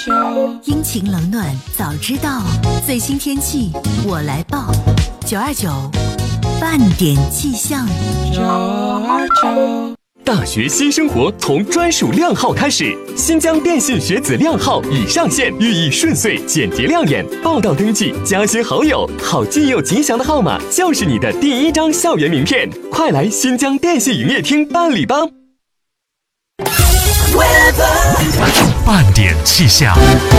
阴晴冷暖早知道，最新天气我来报。929半点气象。 大学新生活从专属靓号开始，新疆电信学子靓号已上线，寓意顺遂、简洁亮眼。报到登记，加些好友，好记又吉祥的号码就是你的第一张校园名片。快来新疆电信营业厅办理吧！ 半点气象。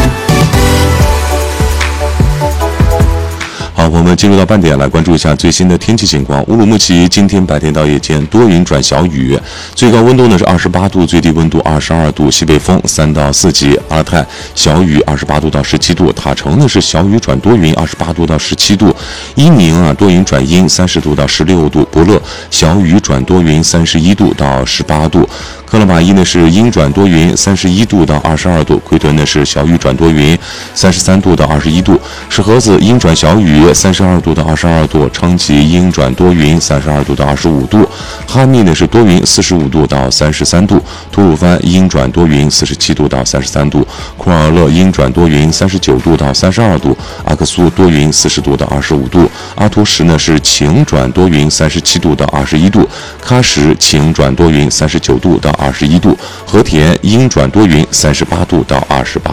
好，我们进入到半点，来关注一下最新的天气情况。乌鲁木齐今天白天到夜间多云转小雨，最高温度呢是28度，最低温度22度，西北风3到4级。阿泰小雨28度到17度，塔城呢是小雨转多云28度到17度，伊宁多云转阴30度到16度，博乐小雨转多云31度到18度。克勒玛依呢是阴转多云31度到22度，奎屯呢是小雨转多云33度到21度，石河子阴转小雨32度到22度，昌吉阴转多云32度到25度，哈密呢是多云45度到33度，吐鲁番阴转多云47度到33度，库尔勒阴转多云39度到32度，阿克苏多云40度到25度，阿图什呢是晴转多云37度到21度，喀什晴转多云39度到21度，和田阴转多云38度到28